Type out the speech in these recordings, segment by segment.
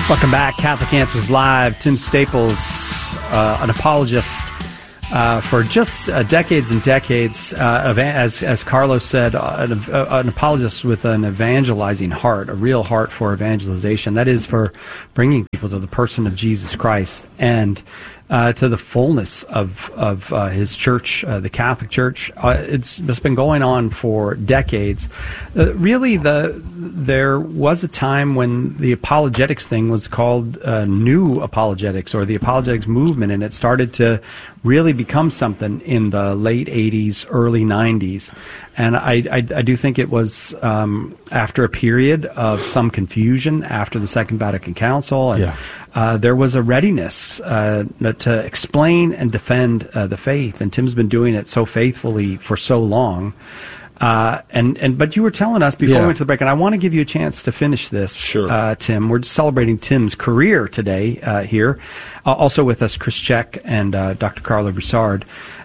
Welcome back. Catholic Answers Live. Tim Staples, an apologist for just decades and decades, as Carlos said, an apologist with an evangelizing heart, a real heart for evangelization. That is for bringing people to the person of Jesus Christ and to the fullness of his church, the Catholic Church. It's been going on for decades. Really, there was a time when the apologetics thing was called New Apologetics, or the apologetics movement, and it started to really become something in the late 80s, early 90s. And I do think it was after a period of some confusion after the Second Vatican Council, and there was a readiness to explain and defend the faith. And Tim's been doing it so faithfully for so long. But you were telling us before we went to the break, and I want to give you a chance to finish this, Tim. We're celebrating Tim's career today here. Also with us, Chris Check and Dr. Carlo Broussard.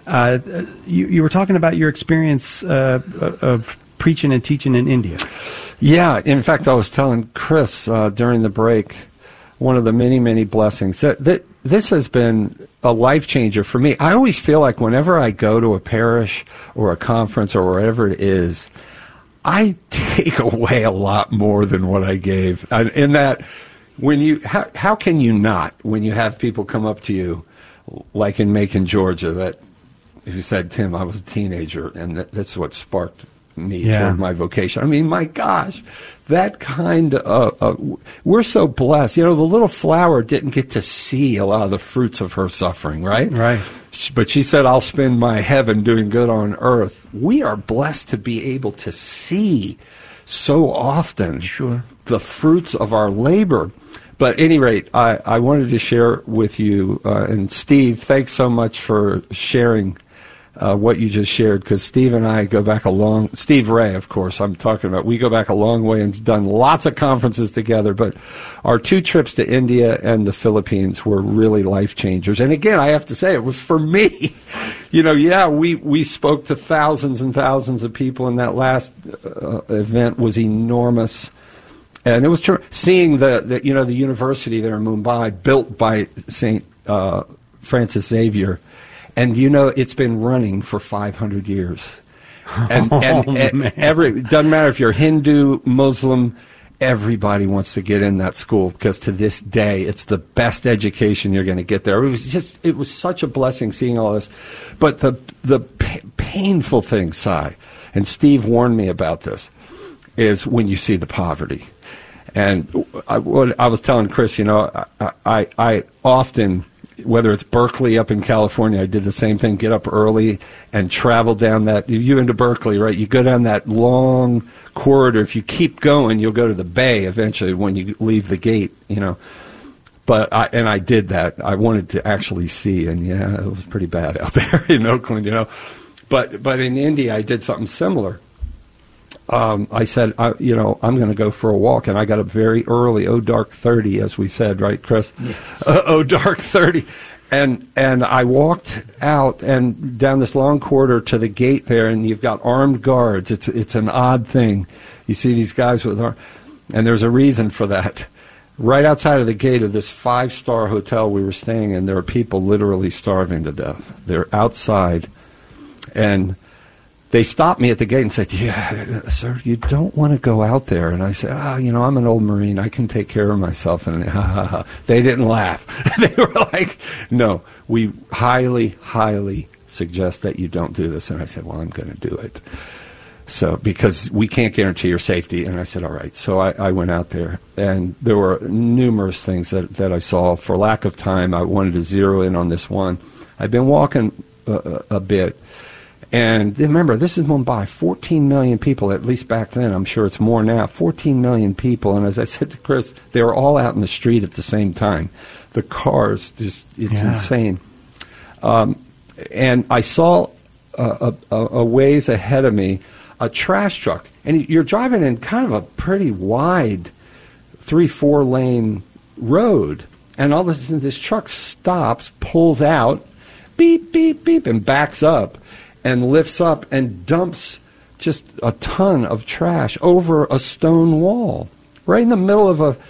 You were talking about your experience of preaching and teaching in India. Yeah, in fact, I was telling Chris during the break, one of the many, many blessings. This has been a life changer for me. I always feel like whenever I go to a parish or a conference or wherever it is, I take away a lot more than what I gave. In that, how can you not, when you have people come up to you, like in Macon, Georgia, who said, Tim, I was a teenager, and that's what sparked me toward my vocation. I mean, my gosh, that kind of, we're so blessed. You know, the little flower didn't get to see a lot of the fruits of her suffering, right? Right. But she said, I'll spend my heaven doing good on earth. We are blessed to be able to see so often the fruits of our labor. But at any rate, I wanted to share with you, and Steve, thanks so much for sharing what you just shared, because Steve and I go back Steve Ray, of course, I'm talking about, we go back a long way and done lots of conferences together, but our 2 trips to India and the Philippines were really life changers. And again, I have to say, it was for me. You know, we spoke to thousands and thousands of people, and that last event was enormous. And it was true. Seeing the university there in Mumbai, built by St. Francis Xavier. And, it's been running for 500 years. And it doesn't matter if you're Hindu, Muslim, everybody wants to get in that school, because to this day, it's the best education you're going to get there. It was such a blessing seeing all this. But the painful thing, Cy, and Steve warned me about this, is when you see the poverty. And I was telling Chris, I often, whether it's Berkeley up in California, I did the same thing, get up early and travel down that, you into Berkeley, right? You go down that long corridor. If you keep going, you'll go to the bay eventually when you leave the gate, But I did that. I wanted to actually see, and it was pretty bad out there in Oakland, But in India, I did something similar. I said, I'm going to go for a walk, and I got up very early, dark 30, as we said, right, Chris? Yes. Dark 30. And I walked out and down this long corridor to the gate there, and you've got armed guards. It's an odd thing. You see these guys with arms, and there's a reason for that. Right outside of the gate of this 5-star hotel we were staying in, there are people literally starving to death. They're outside, and they stopped me at the gate and said, sir, you don't want to go out there. And I said, I'm an old Marine. I can take care of myself. And they didn't laugh. They were like, no, we highly, highly suggest that you don't do this. And I said, well, I'm going to do it. So, because we can't guarantee your safety. And I said, all right. So I went out there, and there were numerous things that I saw. For lack of time, I wanted to zero in on this one. I've been walking a bit. And remember, this is Mumbai, 14 million people, at least back then. I'm sure it's more now, 14 million people. And as I said to Chris, they were all out in the street at the same time. The cars, it's insane. And I saw a ways ahead of me a trash truck. And you're driving in kind of a pretty wide 3-4 lane road. And all of a sudden, this truck stops, pulls out, beep, beep, beep, and backs up. And lifts up and dumps just a ton of trash over a stone wall, right in the middle of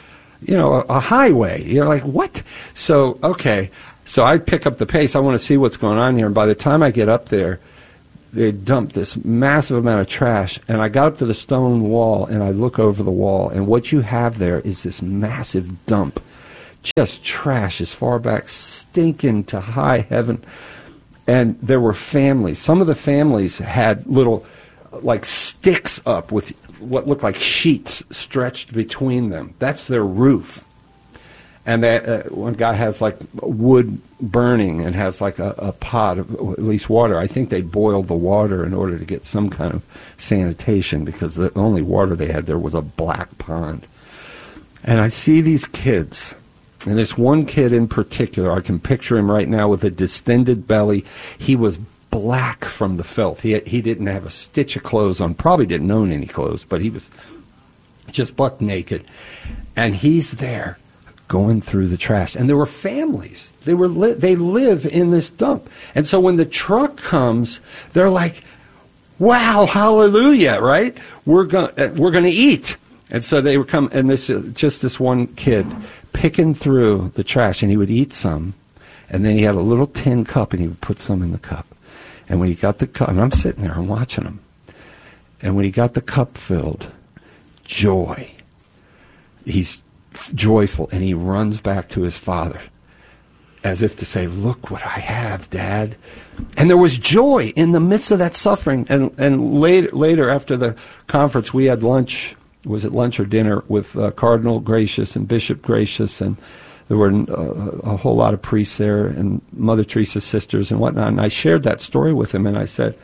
a highway. You're like, what? So, okay. So I pick up the pace. I want to see what's going on here. And by the time I get up there, they dump this massive amount of trash. And I got up to the stone wall, and I look over the wall. And what you have there is this massive dump. Just trash as far back, stinking to high heaven. And there were families. Some of the families had little, like, sticks up with what looked like sheets stretched between them. That's their roof. And one guy has, like, wood burning and has, like, a pot of at least water. I think they boiled the water in order to get some kind of sanitation, because the only water they had there was a black pond. And I see these kids. And this one kid in particular, I can picture him right now with a distended belly. He was black from the filth. He didn't have a stitch of clothes on, probably didn't own any clothes, but he was just buck naked. And he's there going through the trash. And there were families. They live in this dump. And so when the truck comes, they're like, wow, hallelujah, right? We're going to eat. And so they would come, and this one kid picking through the trash, and he would eat some, and then he had a little tin cup, and he would put some in the cup. And when he got the cup, and I'm sitting there and watching him, and when he got the cup filled, joy. He's joyful, and he runs back to his father as if to say, look what I have, Dad. And there was joy in the midst of that suffering. And later after the conference, we had lunch. Was it lunch or dinner with Cardinal Gracious and Bishop Gracious, and there were a whole lot of priests there and Mother Teresa's sisters and whatnot. And I shared that story with him, and I said,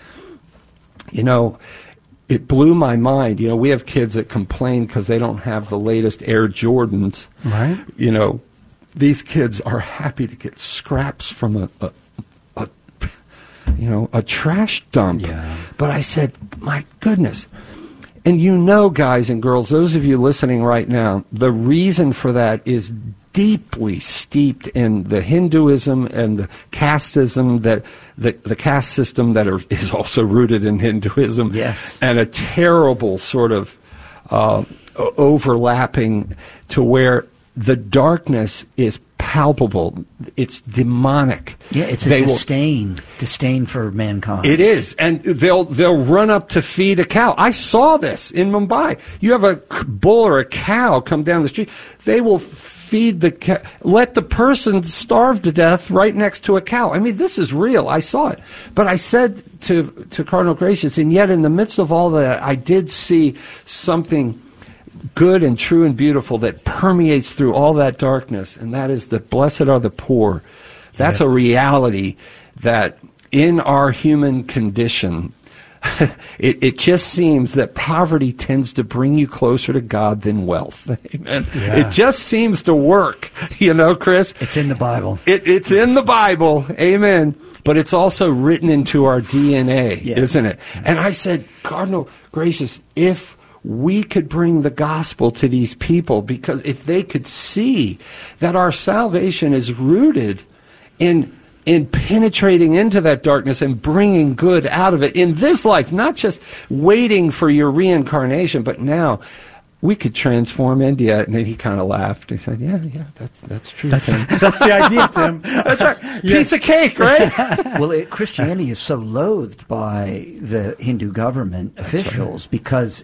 it blew my mind. We have kids that complain because they don't have the latest Air Jordans. Right. These kids are happy to get scraps from a trash dump. Yeah. But I said, my goodness. And guys and girls, those of you listening right now, the reason for that is deeply steeped in the Hinduism and the casteism, the caste system that is also rooted in Hinduism. Yes. And a terrible sort of overlapping to where the darkness is palpable. It's demonic. Yeah, it's a disdain for mankind. It is, and they'll run up to feed a cow. I saw this in Mumbai. You have a bull or a cow come down the street. They will feed the cow, let the person starve to death right next to a cow. I mean, this is real. I saw it. But I said to Cardinal Gracious, and yet in the midst of all that, I did see something good and true and beautiful that permeates through all that darkness, and that is that blessed are the poor. That's a reality that in our human condition, it just seems that poverty tends to bring you closer to God than wealth. Amen. Yeah. It just seems to work, Chris. It's in the Bible. It's in the Bible. Amen. But it's also written into our DNA, isn't it? And I said, Cardinal Gracious, if we could bring the gospel to these people, because if they could see that our salvation is rooted in penetrating into that darkness and bringing good out of it in this life, not just waiting for your reincarnation, but now we could transform India. And then he kind of laughed. He said, yeah, that's true. That's the idea, Tim. That's right. Yeah. Piece of cake, right? Well, Christianity is so loathed by the Hindu government officials because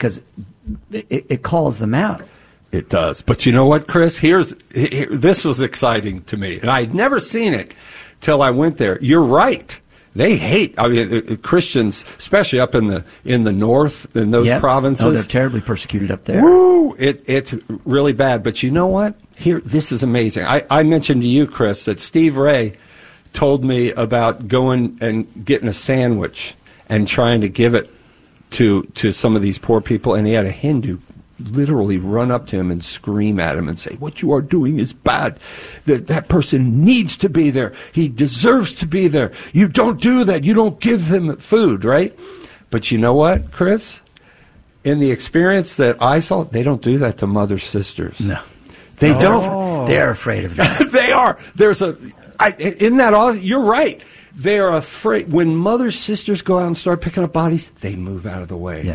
it calls them out. It does. But you know what, Chris? This was exciting to me. And I had never seen it till I went there. You're right. They hate, Christians, especially up in the north, in those provinces. Oh, they're terribly persecuted up there. Woo! It's really bad. But you know what? This is amazing. I mentioned to you, Chris, that Steve Ray told me about going and getting a sandwich and trying to give it to some of these poor people, and he had a Hindu literally run up to him and scream at him and say, what you are doing is bad. That person needs to be there. He deserves to be there. You don't do that. You don't give them food, right? But you know what, Chris? In the experience that I saw, they don't do that to mother sisters. No. They don't. They're afraid of that. They are. Isn't that awesome? You're right. They are afraid. When mother sisters go out and start picking up bodies, they move out of the way. Yeah.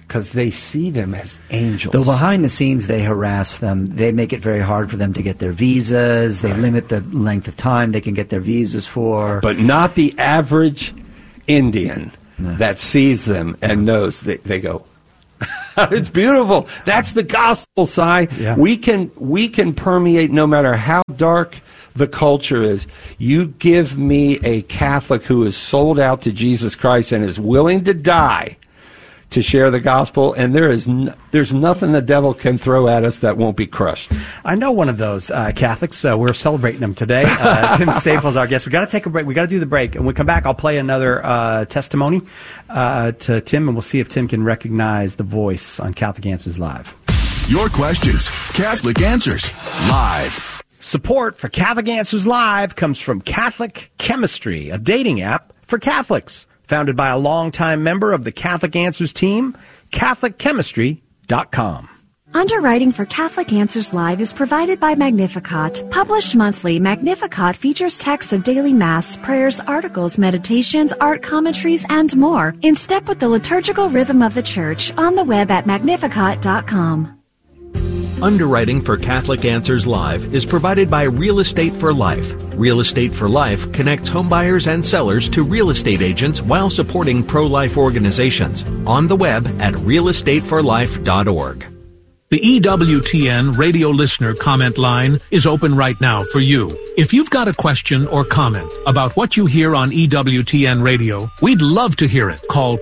because they see them as angels. Though behind the scenes, they harass them. They make it very hard for them to get their visas. They limit the length of time they can get their visas for. But not the average Indian that sees them and knows. They go, it's beautiful. That's the gospel, Si. Yeah. We can permeate no matter how dark the culture is. You give me a Catholic who is sold out to Jesus Christ and is willing to die to share the gospel, and there's nothing the devil can throw at us that won't be crushed. I know one of those Catholics. We're celebrating them today. Tim Staples, our guest. We got to take a break. We got to do the break, and when we come back, I'll play another testimony to Tim, and we'll see if Tim can recognize the voice on Catholic Answers Live. Your questions, Catholic Answers Live. Support for Catholic Answers Live comes from Catholic Chemistry, a dating app for Catholics. Founded by a longtime member of the Catholic Answers team, CatholicChemistry.com. Underwriting for Catholic Answers Live is provided by Magnificat. Published monthly, Magnificat features texts of daily Mass, prayers, articles, meditations, art commentaries, and more, in step with the liturgical rhythm of the Church, on the web at Magnificat.com. Underwriting for Catholic Answers Live is provided by Real Estate for Life. Real Estate for Life connects homebuyers and sellers to real estate agents while supporting pro-life organizations. On the web at realestateforlife.org. The EWTN radio listener comment line is open right now for you. If you've got a question or comment about what you hear on EWTN radio, we'd love to hear it. Call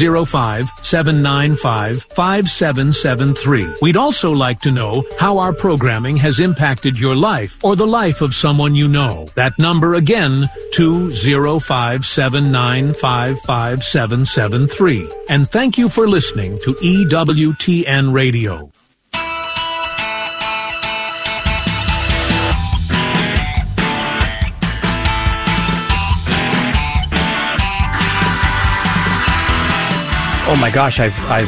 205-795-5773. We'd also like to know how our programming has impacted your life or the life of someone you know. That number again, 205-795-5773. And thank you for listening to EWTN radio. Oh my gosh,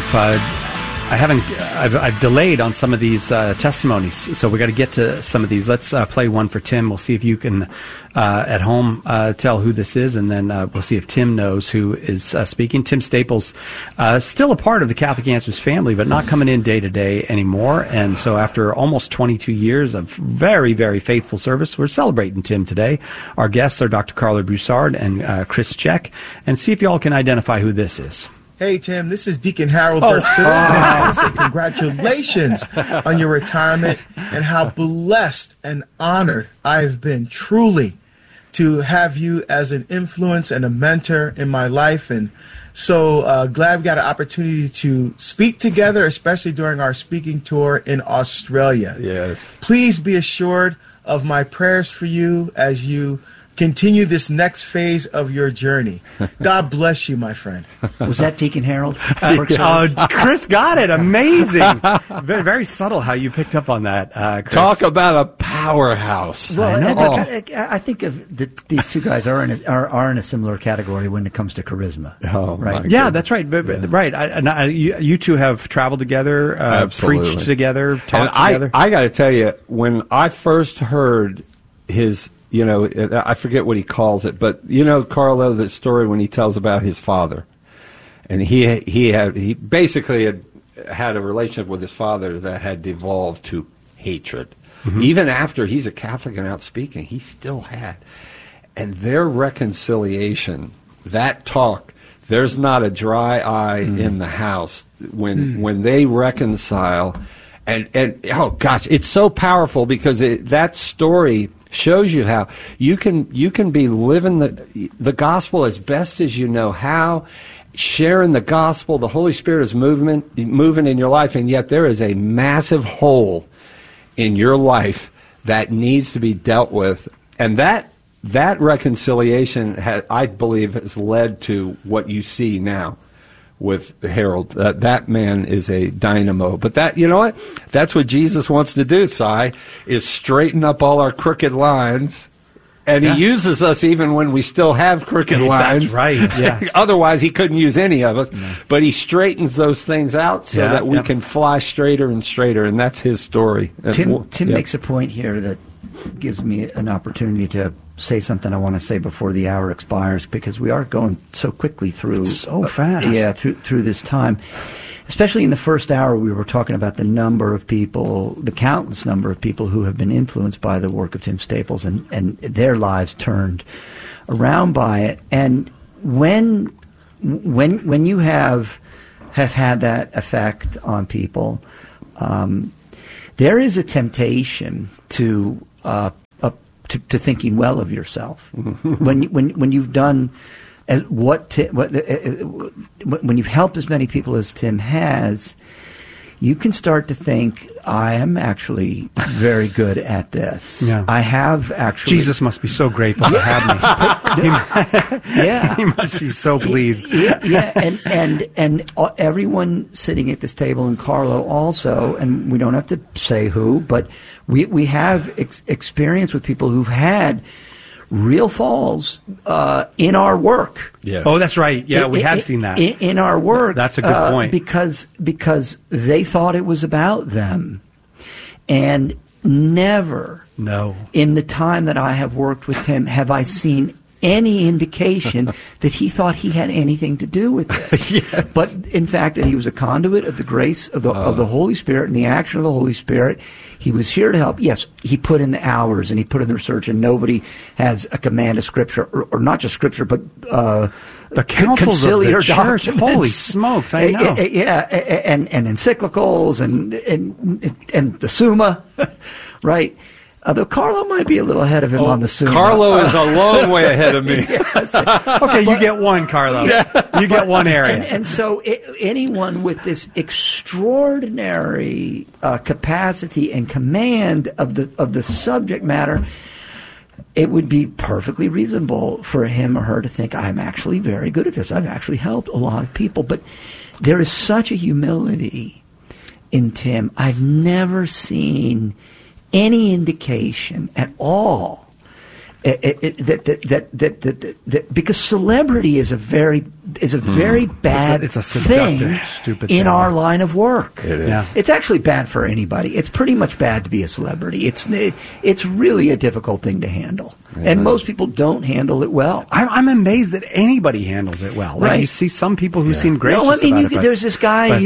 I've delayed on some of these testimonies, so we got to get to some of these. Let's play one for Tim. We'll see if you can at home tell who this is, and then we'll see if Tim knows who is speaking. Tim Staples, still a part of the Catholic Answers family, but not coming in day to day anymore. And so after almost 22 years of very, very faithful service, we're celebrating Tim today. Our guests are Dr. Carla Broussard and Chris Check, and see if you all can identify who this is. Hey, Tim, this is Deacon Harold Burke-Simmons. I want to say congratulations on your retirement and how blessed and honored I've been truly to have you as an influence and a mentor in my life. And so glad we got an opportunity to speak together, especially during our speaking tour in Australia. Yes. Please be assured of my prayers for you as you continue this next phase of your journey. God bless you, my friend. Was that Deacon Harold? Chris got it. Amazing. Very, very subtle how you picked up on that, Chris. Talk about a powerhouse. Well, I think these two guys are in a similar category when it comes to charisma. Oh, right? Yeah, that's right. Right. You two have traveled together, preached together, talked together. I got to tell you, when I first heard his, I forget what he calls it, but Carlo, the story when he tells about his father, and he basically had a relationship with his father that had devolved to hatred. Mm-hmm. Even after he's a Catholic and out speaking, he still had. And their reconciliation, that talk, there's not a dry eye in the house when they reconcile. And oh gosh, it's so powerful because that story shows you how you can be living the gospel as best as you know how, sharing the gospel. The Holy Spirit is moving in your life, and yet there is a massive hole in your life that needs to be dealt with, and that reconciliation I believe has led to what you see now with Harold. That man is a dynamo. But that's what Jesus wants to do, Si, is straighten up all our crooked lines. And he uses us even when we still have crooked lines. That's right. Yes. Otherwise, he couldn't use any of us. No. But he straightens those things out so that we can fly straighter and straighter. And that's his story. Tim makes a point here that gives me an opportunity to say something I want to say before the hour expires, because we are going so quickly through. It's so fast. Through this time. especially in the first hour, we were talking about the number of people, the countless number of people who have been influenced by the work of Tim Staples and their lives turned around by it. And when you have had that effect on people, there is a temptation to thinking well of yourself when you've done when you've helped as many people as Tim has. You can start to think, I am actually very good at this. Yeah. I have actually. Jesus must be so grateful to have me. Yeah, he must be so pleased. Yeah, and everyone sitting at this table, and Carlo also, and we don't have to say who, but we have experience with people who've had real falls in our work. Yes. Oh, that's right. Yeah, we have seen that. In our work. That's a good point. Because they thought it was about them. And never in the time that I have worked with him have I seen any indication that he thought he had anything to do with this. Yes. But in fact, that he was a conduit of the grace of the Holy Spirit and the action of the Holy Spirit. He was here to help. Yes, he put in the hours and he put in the research, and nobody has a command of Scripture, or not just Scripture, but the councils of the church. Holy smokes, I know. Yeah, and encyclicals and the Summa, right? Although Carlo might be a little ahead of him on the Summa. Carlo is a long way ahead of me. Yes. Okay, you get one, Carlo. You get one area. And so anyone with this extraordinary capacity and command of the subject matter, it would be perfectly reasonable for him or her to think, I'm actually very good at this. I've actually helped a lot of people. But there is such a humility in Tim. I've never seen any indication at all that because celebrity is a very bad it's a seductive, thing stupid in thing. our line of work. It is. Yeah. It's actually bad for anybody. It's pretty much bad to be a celebrity. It's really a difficult thing to handle, and most people don't handle it well. I'm amazed that anybody handles it well. Like, Right. you see some people who seem gracious No, I mean, about it. there's this guy,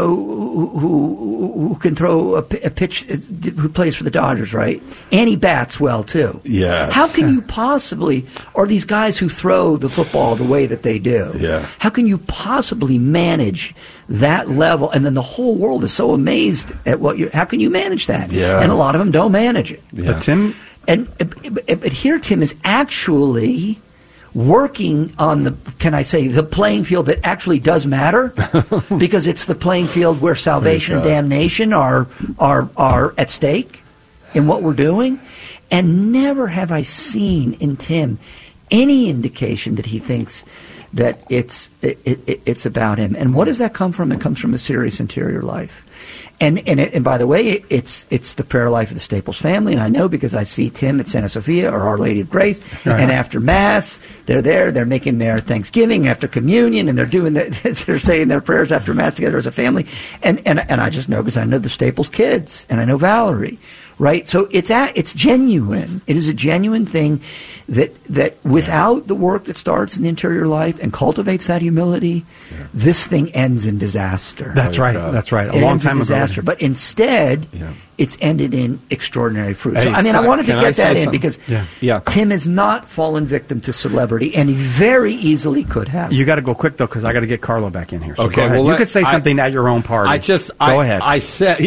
who can throw a pitch, who plays for the Dodgers, right? And he bats well, too. Yes. How can you possibly, or these guys who throw the football the way that they do, how can you possibly manage that level? And then the whole world is so amazed at how can you manage that? Yeah. And a lot of them don't manage it. Yeah. But Tim... But here Tim is actually working on the playing field that actually does matter, because it's the playing field where salvation and damnation are at stake in what we're doing. And never have I seen in Tim any indication that he thinks that it's about him. And what does that come from? It comes from a serious interior life. And by the way, it's the prayer life of the Staples family, and I know because I see Tim at Santa Sophia or Our Lady of Grace, and after Mass, they're there, they're making their Thanksgiving after communion, and they're they're saying their prayers after Mass together as a family, and I just know because I know the Staples kids, and I know Valerie. Right, so it's genuine. It is a genuine thing that without the work that starts in the interior life and cultivates that humility, this thing ends in disaster. That's right. That's right. A long time disaster. But instead, it's ended in extraordinary fruit. So, I wanted to get that in because Tim has not fallen victim to celebrity, and he very easily could have. You got to go quick though, because I got to get Carlo back in here. So okay, go ahead. well, you could say something at your own party. Go ahead. I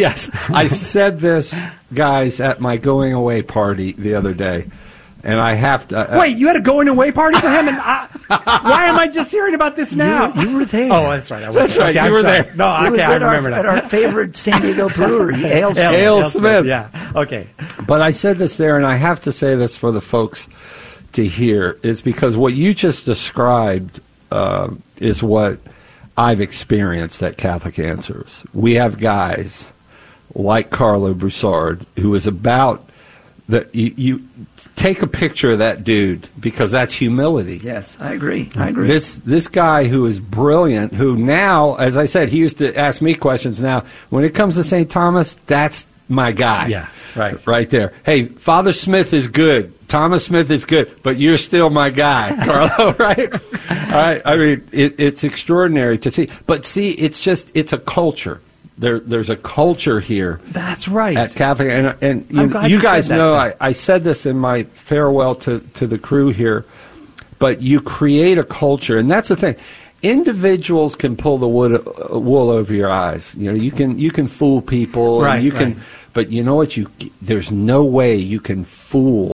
said this, guys, at my going away party the other day, and I have to. Wait, you had a going away party for him, and why am I just hearing about this now? You were there. Oh, that's right. That's right. You were there. No, I remember that. At our favorite San Diego brewery, Ale Smith. Yeah. Okay. But I said this there, and I have to say this for the folks to hear, is because what you just described is what I've experienced at Catholic Answers. We have guys like Carlo Broussard, who is about that. You take a picture of that dude, because that's humility. Yes, I agree. This guy who is brilliant, who now, as I said, he used to ask me questions. Now, when it comes to St. Thomas, that's my guy. Yeah, right. Right there. Hey, Father Smith is good, Thomas Smith is good, but you're still my guy, Carlo, right? All right. I mean, it's extraordinary to see. But see, it's a culture. There's a culture here. That's right. At Catholic. And you guys know, I said this in my farewell to the crew here, but you create a culture. And that's the thing. Individuals can pull the wool over your eyes. You can fool people. Right, and you can, but you know what? There's no way you can fool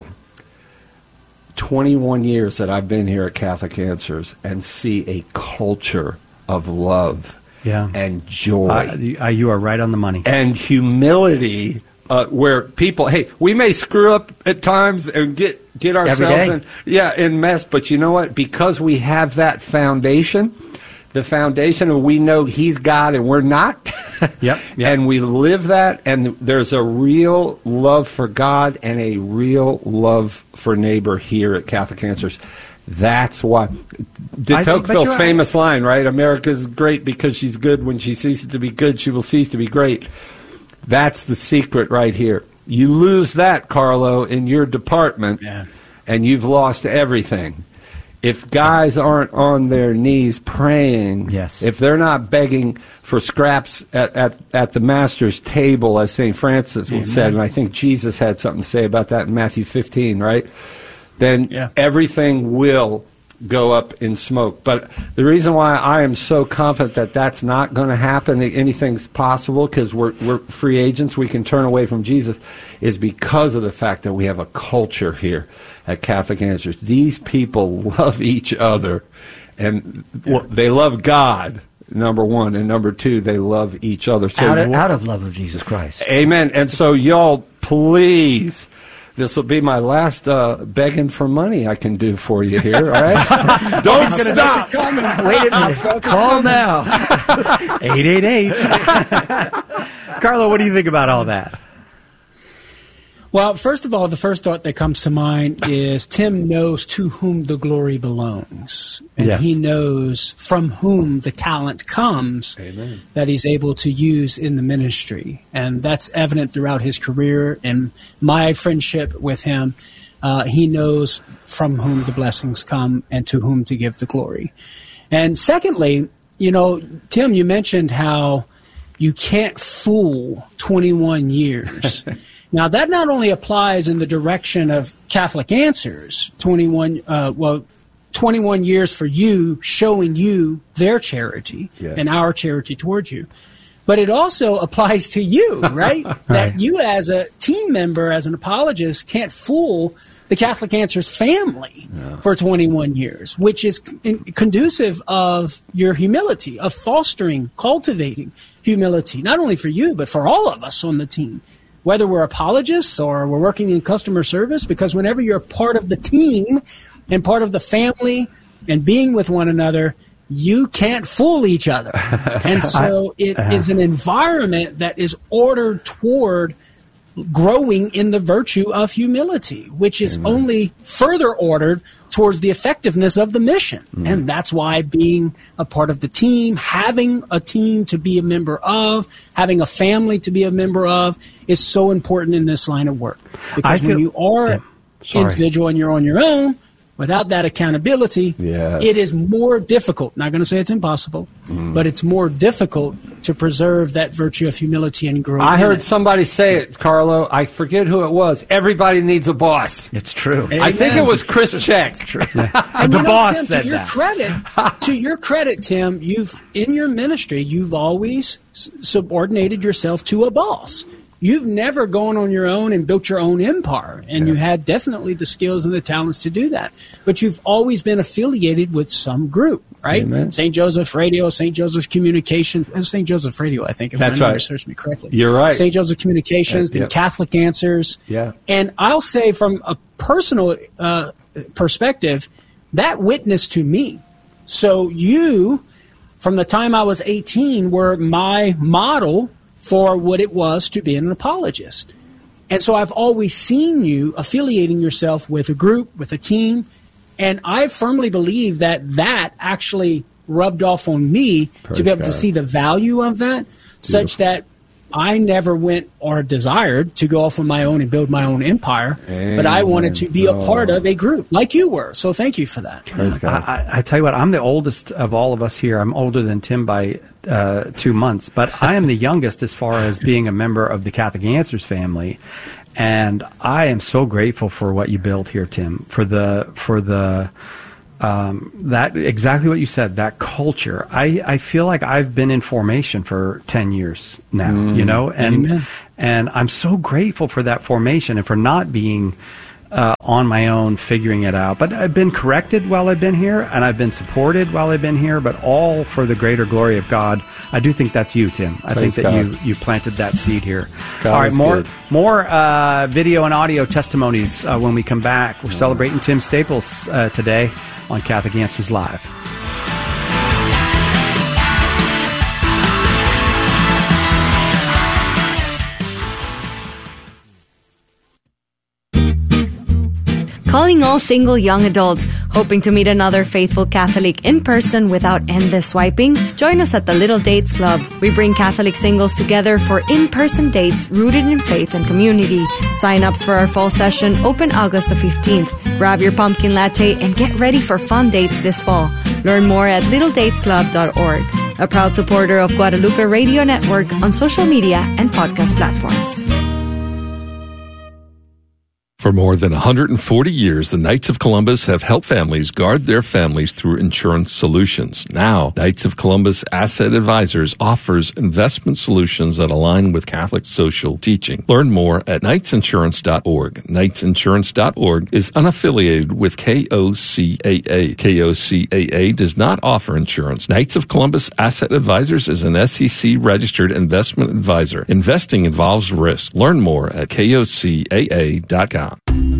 21 years that I've been here at Catholic Answers and see a culture of love and joy. You are right on the money. And humility, where people, hey, we may screw up at times and get ourselves in mess, but you know what? Because we have that foundation, the foundation of we know He's God and we're not. Yep. And we live that, and there's a real love for God and a real love for neighbor here at Catholic Answers. That's why. De Tocqueville's famous line, right? America's great because she's good. When she ceases to be good, she will cease to be great. That's the secret right here. You lose that, Carlo, in your department, and you've lost everything. If guys aren't on their knees praying, if they're not begging for scraps at the Master's table, as St. Francis said, and I think Jesus had something to say about that in Matthew 15, right? Then everything will go up in smoke. But the reason why I am so confident that that's not going to happen, that anything's possible, because we're free agents, we can turn away from Jesus, is because of the fact that we have a culture here at Catholic Answers. These people love each other, and they love God, number one, and number two, they love each other. So out of love of Jesus Christ. Amen. And so y'all, please, this will be my last begging for money I can do for you here, all right? Don't stop. Wait a minute. Call now. 888. Carlo, what do you think about all that? Well, first of all, the first thought that comes to mind is Tim knows to whom the glory belongs. And he knows from whom the talent comes that he's able to use in the ministry. And that's evident throughout his career and my friendship with him. He knows from whom the blessings come and to whom to give the glory. And secondly, Tim, you mentioned how you can't fool 21 years. Now, that not only applies in the direction of Catholic Answers, 21 years for you, showing you their charity and our charity towards you. But it also applies to you, right? That you as a team member, as an apologist, can't fool the Catholic Answers family for 21 years, which is conducive of your humility, of fostering, cultivating humility, not only for you, but for all of us on the team. Whether we're apologists or we're working in customer service, because whenever you're part of the team and part of the family and being with one another, you can't fool each other. And so it is an environment that is ordered toward growing in the virtue of humility, which is only further ordered towards the effectiveness of the mission. And that's why being a part of the team, having a team to be a member of, having a family to be a member of, is so important in this line of work. Because when you are individual and you're on your own, without that accountability, it is more difficult. Not going to say it's impossible, but it's more difficult to preserve that virtue of humility and growth. I heard somebody say it, Carlo. I forget who it was. Everybody needs a boss. It's true. Amen. I think it was Chris Check. And the boss Tim, said that. To your credit, Tim, in your ministry, you've always subordinated yourself to a boss. You've never gone on your own and built your own empire, and you had definitely the skills and the talents to do that. But you've always been affiliated with some group, right? Amen. St. Joseph Radio, St. Joseph Communications, St. Joseph Radio, I think, if my memory serves me correctly. You're right. St. Joseph Communications, then Catholic Answers. Yeah. And I'll say from a personal perspective, that witnessed to me. So you, from the time I was 18, were my model for what it was to be an apologist. And so I've always seen you affiliating yourself with a group, with a team, and I firmly believe that actually rubbed off on me to be able to see the value of that, such that I never went or desired to go off on my own and build my own empire, but I wanted to be a part of a group like you were. So thank you for that. Praise God. I tell you what, I'm the oldest of all of us here. I'm older than Tim by 2 months, but I am the youngest as far as being a member of the Catholic Answers family. And I am so grateful for what you built here, Tim, for the that exactly what you said, that culture. I feel like I've been in formation for 10 years now, you know, and I'm so grateful for that formation and for not being on my own figuring it out. But I've been corrected while I've been here, and I've been supported while I've been here, but all for the greater glory of God. I do think that's you, Tim. I think that you planted that seed here. God, all right, more video and audio testimonies when we come back. We're celebrating Tim Staples today on Catholic Answers Live. Calling all single young adults hoping to meet another faithful Catholic in person without endless swiping? Join us at the Little Dates Club. We bring Catholic singles together for in-person dates rooted in faith and community. Sign-ups for our fall session open August the 15th. Grab your pumpkin latte and get ready for fun dates this fall. Learn more at littledatesclub.org. A proud supporter of Guadalupe Radio Network on social media and podcast platforms. For more than 140 years, the Knights of Columbus have helped families guard their families through insurance solutions. Now, Knights of Columbus Asset Advisors offers investment solutions that align with Catholic social teaching. Learn more at knightsinsurance.org. Knightsinsurance.org is unaffiliated with KOCAA. KOCAA does not offer insurance. Knights of Columbus Asset Advisors is an SEC-registered investment advisor. Investing involves risk. Learn more at KOCAA.com.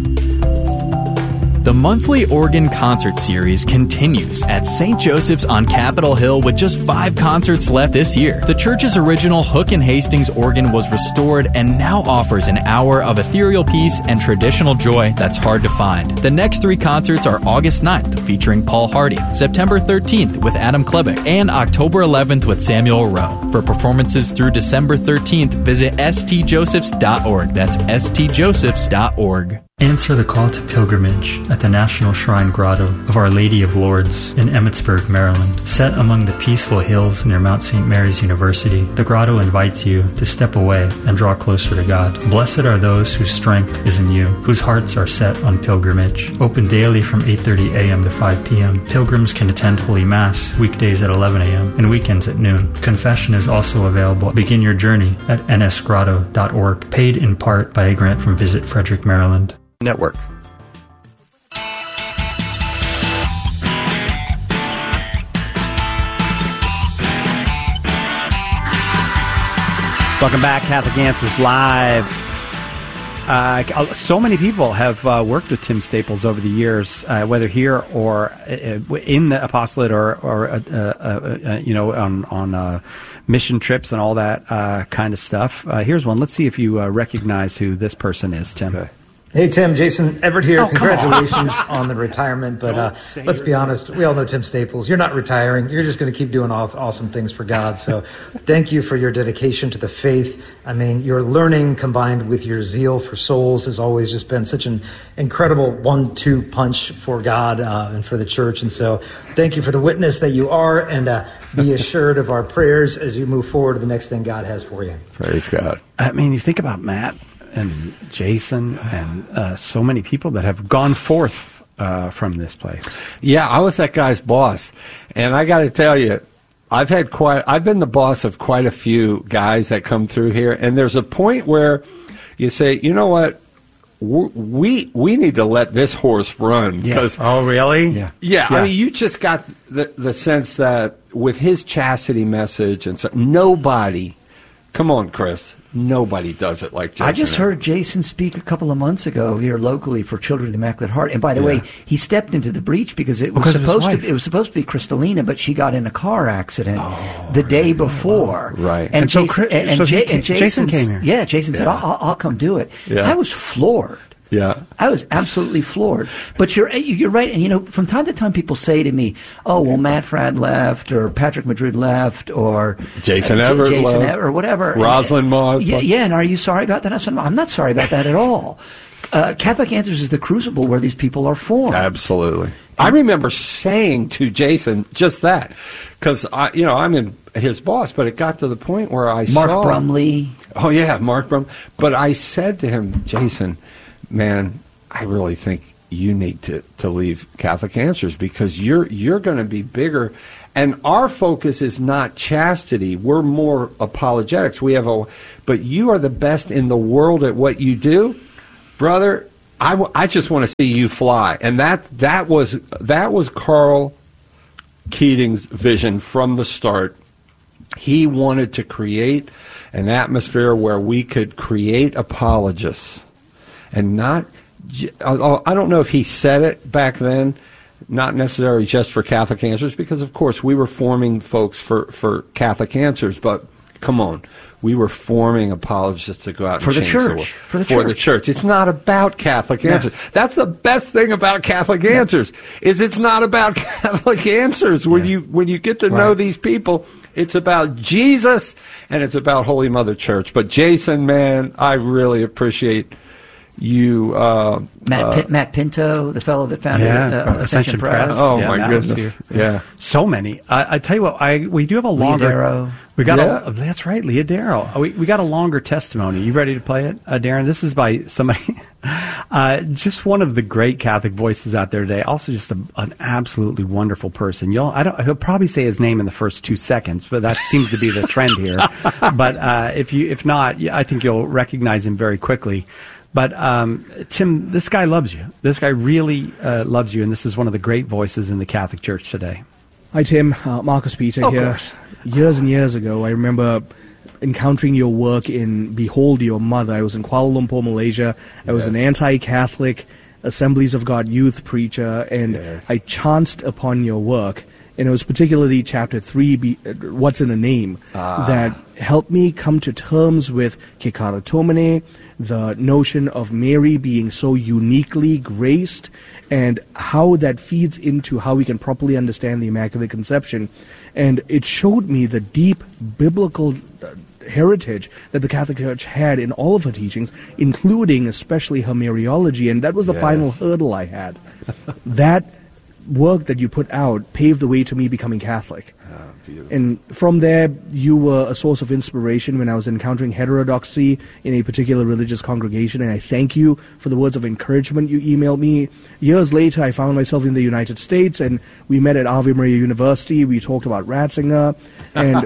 The monthly organ concert series continues at St. Joseph's on Capitol Hill with just 5 concerts left this year. The church's original Hook and Hastings organ was restored and now offers an hour of ethereal peace and traditional joy that's hard to find. The next 3 concerts are August 9th featuring Paul Hardy, September 13th with Adam Klebeck, and October 11th with Samuel Rowe. For performances through December 13th, visit stjosephs.org. That's stjosephs.org. Answer the call to pilgrimage at the National Shrine Grotto of Our Lady of Lourdes in Emmitsburg, Maryland. Set among the peaceful hills near Mount St. Mary's University, the grotto invites you to step away and draw closer to God. Blessed are those whose strength is in you, whose hearts are set on pilgrimage. Open daily from 8:30 a.m. to 5 p.m. Pilgrims can attend Holy Mass weekdays at 11 a.m. and weekends at noon. Confession is also available. Begin your journey at nsgrotto.org. Paid in part by a grant from Visit Frederick, Maryland. Network. Welcome back, Catholic Answers Live. So many people have worked with Tim Staples over the years, whether here or in the apostolate or you know, on mission trips and all that kind of stuff. Here's one. Let's see if you recognize who this person is, Tim. Okay. Hey, Tim, Jason Everett here. Congratulations on the retirement. But let's be honest, we all know Tim Staples. You're not retiring. You're just going to keep doing awesome things for God. So thank you for your dedication to the faith. I mean, your learning combined with your zeal for souls has always just been such an incredible 1-2 punch for God and for the church. And so thank you for the witness that you are, and be assured of our prayers as you move forward to the next thing God has for you. Praise God. I mean, you think about Matt and Jason and so many people that have gone forth from this place. Yeah, I was that guy's boss, and I got to tell you, I've been the boss of quite a few guys that come through here, and there's a point where you say, you know what, we need to let this horse run. Because oh, really? Yeah. I mean, you just got the sense that with his chastity message and so, nobody. Come on, Chris. Nobody does it like Jason. I just heard Jason speak a couple of months ago here locally for Children of the Immaculate Heart. And by the way, he stepped into the breach because it was supposed to be Kristalina, but she got in a car accident the day before. Right. And Jason came here. Yeah, Jason said, I'll come do it. Yeah. I was floored. Yeah. I was absolutely floored. But you're right. And, from time to time people say to me, oh, well, Matt Fradd left or Patrick Madrid left or Jason Everett left. Or whatever. Rosalind Moss. Yeah, and are you sorry about that? I said, no, I'm not sorry about that at all. Catholic Answers is the crucible where these people are formed. Absolutely. I remember saying to Jason just that because, I'm in his boss, but it got to the point where I saw... Mark Brumley. Oh, yeah, Mark Brumley. But I said to him, Jason, man, I really think you need to leave Catholic Answers because you're going to be bigger. And our focus is not chastity. We're more apologetics. But you are the best in the world at what you do. Brother, I just want to see you fly. And that was Carl Keating's vision from the start. He wanted to create an atmosphere where we could create apologists and not, I don't know if he said it back then, not necessarily just for Catholic Answers, because of course we were forming folks for Catholic Answers, but come on, we were forming apologists to go out and change the world. For the church. It's not about Catholic Answers. That's the best thing about Catholic Answers, is it's not about Catholic Answers. When you get to know these people, it's about Jesus and it's about Holy Mother Church. But Jason, man, I really appreciate you. Matt Pinto, the fellow that founded Ascension Press. Oh, my goodness. Yeah. So many. I tell you what, we do have a longer... Darrow. That's right, Leah Darrow. We got a longer testimony. You ready to play it, Darren? This is by somebody, just one of the great Catholic voices out there today. Also, just an absolutely wonderful person. He'll probably say his name in the first 2 seconds, but that seems to be the trend here. But if not, I think you'll recognize him very quickly. But Tim, this guy loves you. This guy really loves you, and this is one of the great voices in the Catholic Church today. Hi, Tim. Marcus Peter here. Years and years ago, I remember encountering your work in Behold Your Mother. I was in Kuala Lumpur, Malaysia. I was an anti-Catholic Assemblies of God youth preacher, and I chanced upon your work. And it was particularly Chapter 3, What's in a Name, that helped me come to terms with Kekara Tomene, the notion of Mary being so uniquely graced, and how that feeds into how we can properly understand the Immaculate Conception. And it showed me the deep biblical heritage that the Catholic Church had in all of her teachings, including especially her Mariology, and that was the final hurdle I had. That work that you put out paved the way to me becoming Catholic. And from there, you were a source of inspiration when I was encountering heterodoxy in a particular religious congregation, and I thank you for the words of encouragement you emailed me. Years later, I found myself in the United States, and we met at Ave Maria University. We talked about Ratzinger, and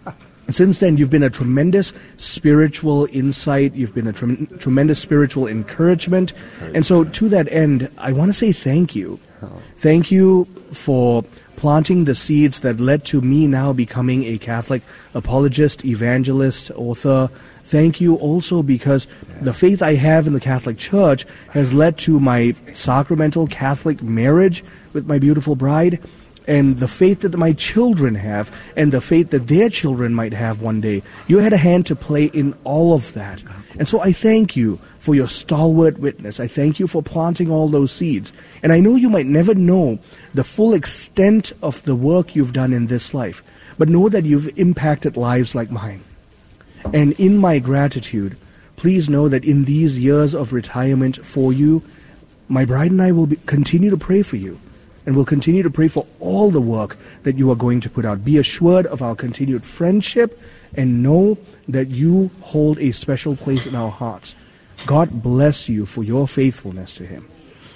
since then, you've been a tremendous spiritual insight. You've been a tremendous spiritual encouragement. And so to that end, I want to say thank you. Thank you for planting the seeds that led to me now becoming a Catholic apologist, evangelist, author. Thank you also because the faith I have in the Catholic Church has led to my sacramental Catholic marriage with my beautiful bride, and the faith that my children have, and the faith that their children might have one day. You had a hand to play in all of that. And so I thank you for your stalwart witness. I thank you for planting all those seeds. And I know you might never know the full extent of the work you've done in this life, but know that you've impacted lives like mine. And in my gratitude, please know that in these years of retirement for you, my bride and I will continue to pray for you. And we'll continue to pray for all the work that you are going to put out. Be assured of our continued friendship and know that you hold a special place in our hearts. God bless you for your faithfulness to Him.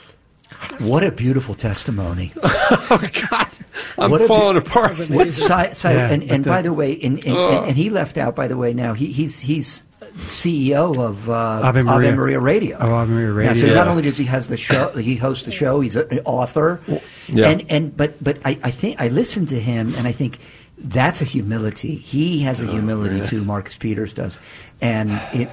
What a beautiful testimony. Oh, God. I'm falling apart. And by the way, and he left out, by the way, now he's CEO of Ave Maria Radio. Ave Maria Radio. Yeah, so not only does he has the show, he hosts the show. He's an author. Yeah. But I think I listened to him, and I think that's a humility. He has a humility too. Marcus Peters does, and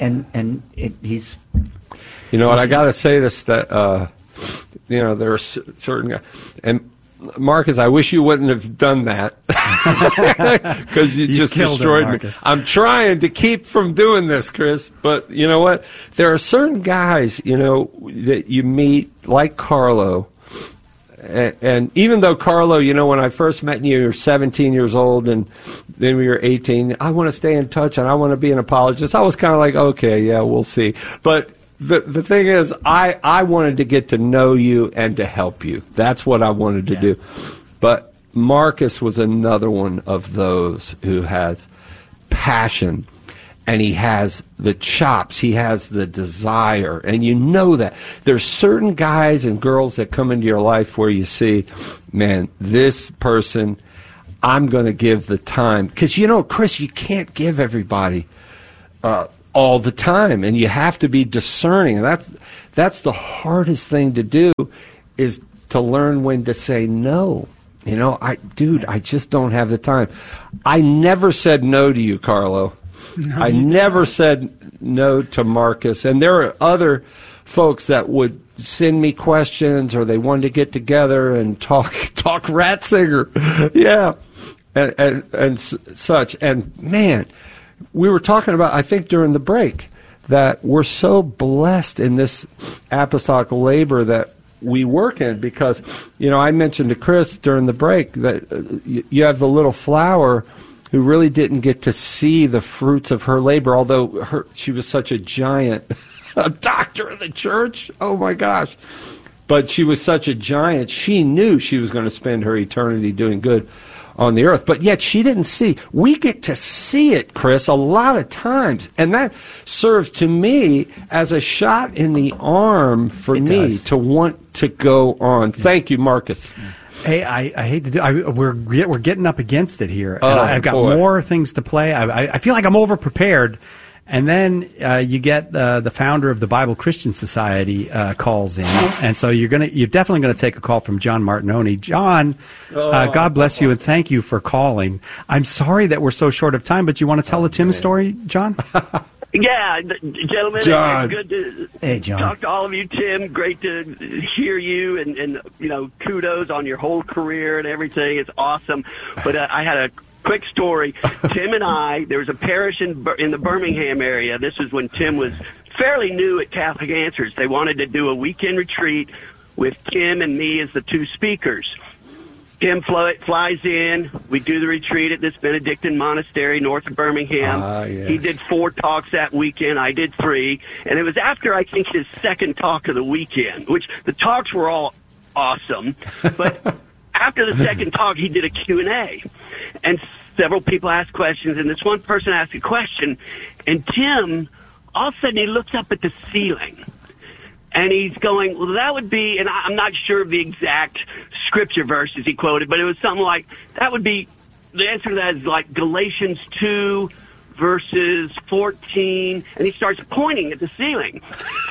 he's. You know what? I got to say this that there are certain and Marcus, I wish you wouldn't have done that because you just destroyed me. I'm trying to keep from doing this, Chris. But you know what? There are certain guys, that you meet, like Carlo. And even though, Carlo, when I first met you, you were 17 years old, and then we were 18, I want to stay in touch, and I want to be an apologist. I was kind of like, okay, yeah, we'll see. But the thing is, I wanted to get to know you and to help you. That's what I wanted to do. But Marcus was another one of those who has passion, and he has the chops, he has the desire, and you know that. There's certain guys and girls that come into your life where you see, man, this person, I'm going to give the time. Because, Chris, you can't give everybody all the time, and you have to be discerning. And that's the hardest thing to do, is to learn when to say no. I just don't have the time. I never said no to you, Carlo. No, I never said no to Marcus. And there are other folks that would send me questions, or they wanted to get together and talk Ratzinger. Yeah. And such. And, man, we were talking about, I think during the break, that we're so blessed in this apostolic labor that we work in, because, I mentioned to Chris during the break that you have the little flower who really didn't get to see the fruits of her labor, although she was such a giant, a doctor of the church. Oh, my gosh. But she was such a giant, she knew she was going to spend her eternity doing good on the earth. But yet she didn't see. We get to see it, Chris, a lot of times. And that serves to me as a shot in the arm for me to want to go on. Thank you, Marcus. Hey, I hate to do. We're getting up against it here, and I've got more things to play. I feel like I'm over prepared, and then you get the founder of the Bible Christian Society calls in, and so you're definitely gonna take a call from John Martinoni. John, God bless you, and thank you for calling. I'm sorry that we're so short of time, but you want to tell the Tim story, John? Yeah, gentlemen, John. Good to John. talk to all of you, Tim. Great to hear you, and kudos on your whole career and everything. It's awesome. But I had a quick story. Tim and I, there was a parish in the Birmingham area. This was when Tim was fairly new at Catholic Answers. They wanted to do a weekend retreat with Tim and me as the two speakers. Tim flies in. We do the retreat at this Benedictine monastery north of Birmingham. Yes. He did 4 talks that weekend. I did 3. And it was after, I think, his second talk of the weekend, which the talks were all awesome. But after the second talk, he did a Q&A. And several people asked questions. And this one person asked a question. And Tim, all of a sudden, he looks up at the ceiling. And he's going, well, that would be, and I'm not sure of the exact scripture verses he quoted, but it was something like, that would be, the answer to that is like Galatians 2, verses 14, and he starts pointing at the ceiling,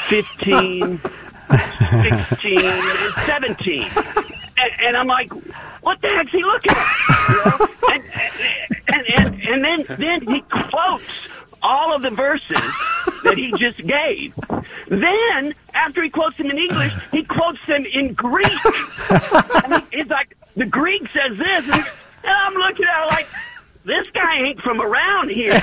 15, 16, and 17. And I'm like, what the heck's he looking at? And then he quotes all of the verses that he just gave. Then, after he quotes them in English, he quotes them in Greek. I mean, he's like, the Greek says this, and I'm looking at it like, this guy ain't from around here.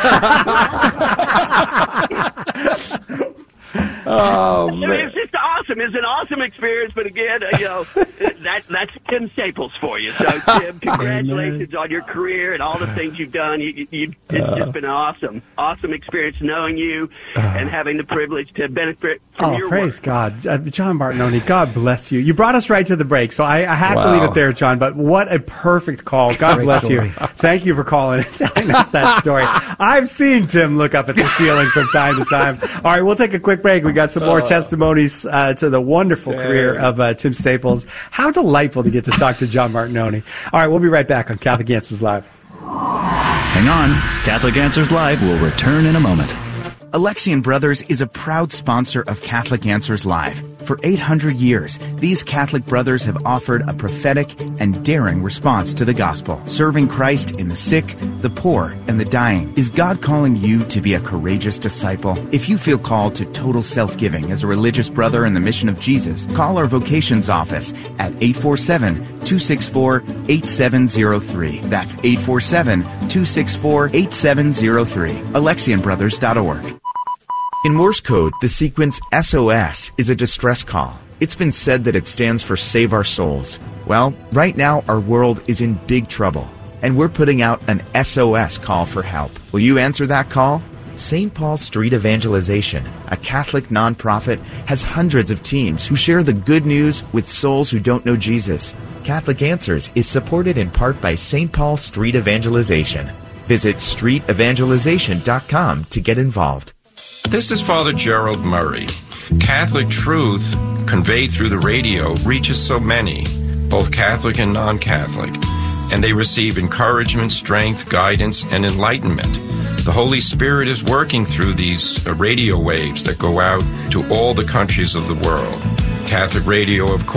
Oh, man. It's just awesome. It's an awesome experience, but again, that's Tim Staples for you. So, Tim, congratulations on your career and all the things you've done. It's just been an awesome experience knowing you and having the privilege to benefit from your work. Praise God. John Martinoni, God bless you. You brought us right to the break, so I have to leave it there, John, but what a perfect call. God bless you. Thank you for calling and telling us that story. I've seen Tim look up at the ceiling from time to time. All right, we'll take a quick break. We got some more testimonies to the wonderful career of Tim Staples. How delightful to get to talk to John Martinoni. All right, we'll be right back on Catholic Answers Live. Hang on. Catholic Answers Live will return in a moment. Alexian Brothers is a proud sponsor of Catholic Answers Live. For 800 years, these Catholic brothers have offered a prophetic, and daring response to the gospel, serving Christ in the sick, the poor, and the dying. Is God calling you to be a courageous disciple? If you feel called to total self-giving as a religious brother in the mission of Jesus, call our vocations office at 847-264-8703. That's 847-264-8703. AlexianBrothers.org. In Morse code, the sequence SOS is a distress call. It's been said that it stands for Save Our Souls. Well, right now our world is in big trouble, and we're putting out an SOS call for help. Will you answer that call? St. Paul Street Evangelization, a Catholic nonprofit, has hundreds of teams who share the good news with souls who don't know Jesus. Catholic Answers is supported in part by St. Paul Street Evangelization. Visit streetevangelization.com to get involved. This is Father Gerald Murray. Catholic truth conveyed through the radio reaches so many, both Catholic and non-Catholic, and they receive encouragement, strength, guidance, and enlightenment. The Holy Spirit is working through these radio waves that go out to all the countries of the world. Catholic radio, of course,